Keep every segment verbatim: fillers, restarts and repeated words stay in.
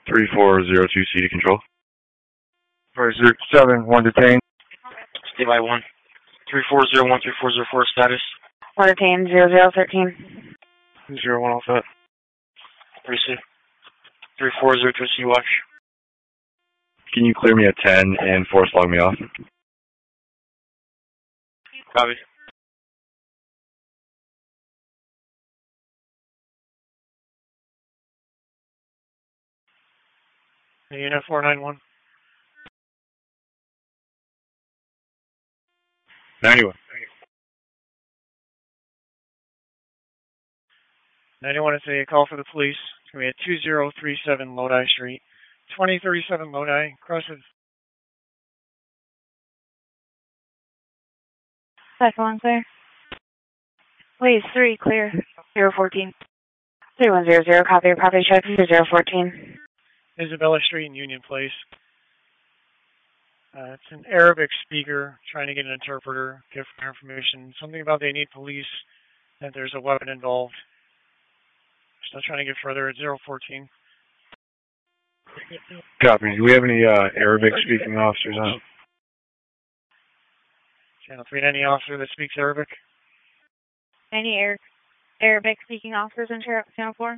three four zero two C to control. four zero seven, one detained. Stay by one. three four zero one three four zero four status. one detained, zero zero thirteen. zero one all set. three C. three four zero two C watch. Can you clear me at ten and force log me off? Copy. Unit four nine one. ninety-one. ninety-one is a call for the police. It's going to be at two zero three seven Lodi Street. twenty thirty-seven Lodi, Crosses. Second one clear. Please, three clear. zero fourteen. three one zero zero, copy your property check, zero fourteen. Isabella Street in Union Place. Uh, it's an Arabic speaker trying to get an interpreter, give her information. Something about they need police, that there's a weapon involved. Still trying to get further at zero fourteen. Copy. Do we have any uh, Arabic speaking officers on? Channel three, any officer that speaks Arabic? Any Ar Arabic speaking officers in Channel four?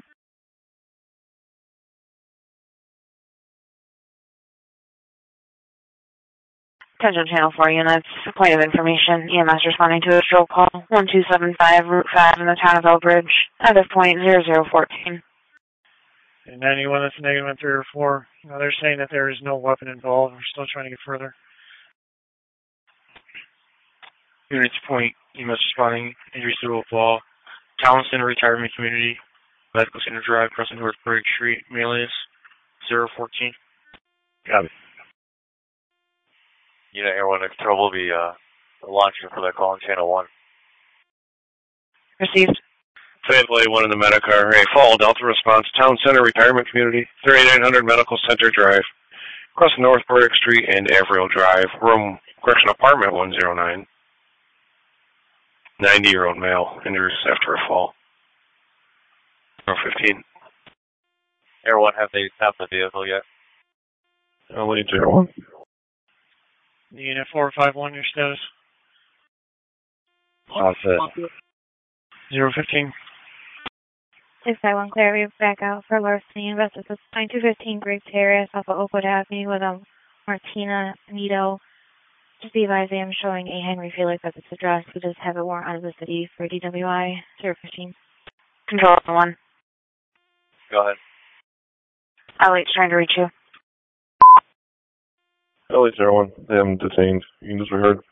Attention Channel four units, point of information, E M S responding to a drill call, one two seven five, Route five in the town of Elbridge, at this point, zero zero fourteen. And ninety-one, that's a negative on three or four. Now they're saying that there is no weapon involved. We're still trying to get further. Units point, E M S responding, injuries to a wall, Town Center Retirement Community, Medical Center Drive, crossing North Bridge Street, Malius, zero fourteen. Copy. Unit Air one to control will be uh, launching for that call on channel one. Received. Fayetteville one in the Medicar. Hey, Fall, Delta Response, Town Center Retirement Community, thirty-nine hundred Medical Center Drive, across North Burdick Street and Averill Drive, room, correction, apartment one oh nine. ninety-year-old male, injuries after a fall. zero fifteen. Air one, have they stopped the vehicle yet? I'll lead zero one. Unit four five one, your status? All set. zero fifteen. six five one clear, we back out for larceny invested at nine two fifteen Grape Terrace off of Oakwood Avenue with um, Martina Nito. Just be advised I am showing a Henry Felix at this address. He does have a warrant out of the city for D W I. zero fifteen. Control one. Go ahead. Alex trying to reach you. L eight zero one, I am detained. You can just be heard.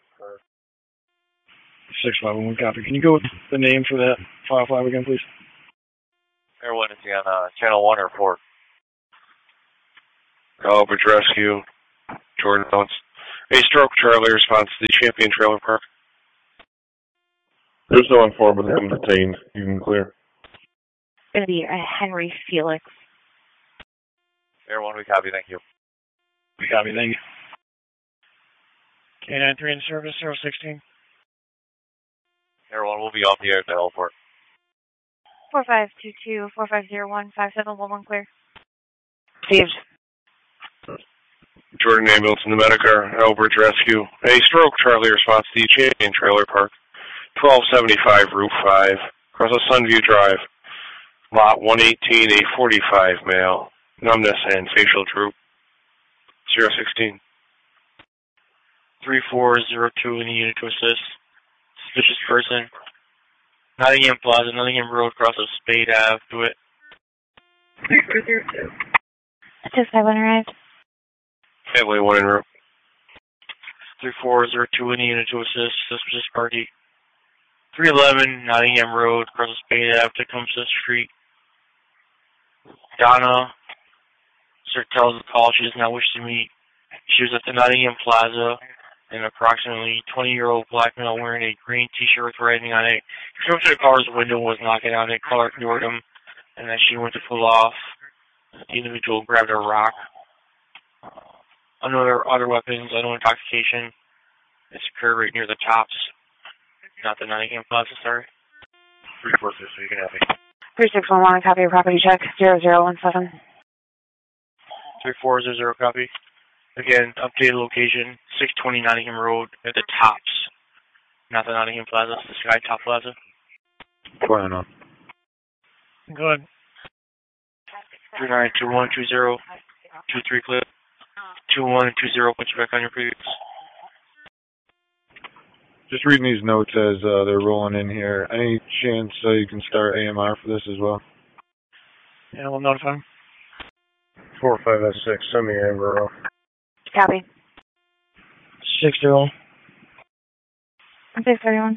six five one, copy. Can you go with the name for that file five again, please? Air one, is he on uh, channel one or four? Albridge Rescue, Jordan Jones. A stroke Charlie response to the Champion Trailer Park. There's no on four, but I'm detained. You can clear. It's going to be a Henry Felix. Air one, we copy, thank you. We copy, thank you. K nine three in service, zero sixteen. Air one will be off the air at the heliport. four five two two, four five zero one, five seven one one clear. Received. Jordan Ambulance in the Medicar, Albridge Rescue. A stroke Charlie response to the Champion Trailer Park. twelve seventy-five Route five, across a Sunview Drive. Lot one eighteen, a forty-five male. Numbness and facial droop. zero sixteen. three four zero two in the unit to assist. Suspicious person. Nottingham Plaza, Nottingham Road, across of Spade Ave. Do it. six five one arrived. Family one en route. three four zero two in the unit to assist. Suspicious party. three eleven Nottingham Road, across of Spade Ave, Tecumseh Street. Donna Sir tells the call she does not wish to meet. She was at the Nottingham Plaza. An approximately twenty-year-old black male wearing a green T-shirt with writing on it. He came up to the car's window and was knocking on it. Caller ignored him, and then she went to pull off. The individual grabbed a rock. Another other weapons, unknown intoxication. It's occurred right near the tops. Not the Nottingham Plaza, sorry. three four six, so you can have me. three six one one, copy your property check, zero zero one seven. three four zero zero, copy. Again, updated location, six twenty Nottingham Road at the Tops. Not the Nottingham Plaza, the Sky Top Plaza. Plan on. Go ahead. three nine two one two zero two three clip. two one two zero, put you back on your previous. Just reading these notes as uh, they're rolling in here. Any chance uh, you can start A M R for this as well? Yeah, we'll notify him. four five six, send me Amber. Copy. six zero. six thirty-one.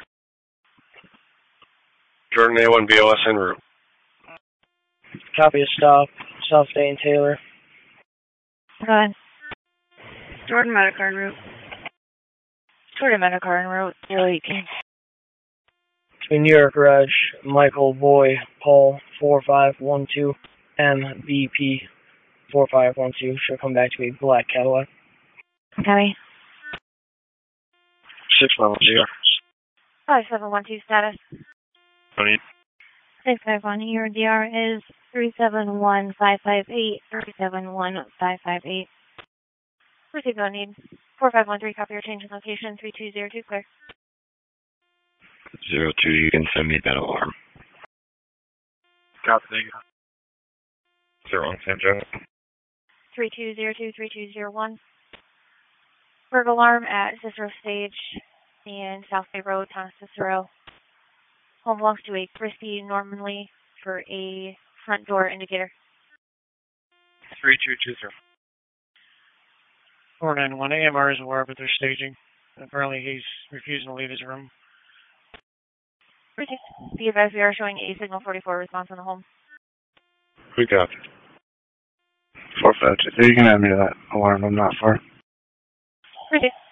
Jordan A one B O S en route. Copy a stop. South Day and Taylor. Go ahead. Jordan Medicare en route. Jordan Medicare en route, zero eighteen. Between New York Reg, Michael Boy, Paul, four five one two, M B P, four five one two. Should come back to a black Cadillac. Copy. six one zero. five seven one two status. No need. six five one, your D R is three seven one five five eight, three seven one five five eight. Receive no need. four five one three, copy your change in location, three two zero two, clear. Zero two, you can send me that alarm. Copy, thank you. Zero one, San Joe. three two zero two, three two zero one. Burglar alarm at Cicero Stage and South Bay Road, Thomas Cicero. Home belongs to a Christy Norman Lee for a front door indicator. three two two zero. four nine one, A M R is aware, but they're staging. Apparently he's refusing to leave his room. Be advised we are showing a signal forty-four response on the home. We got it. four five two. You can add me to that alarm. I'm not far. Receive.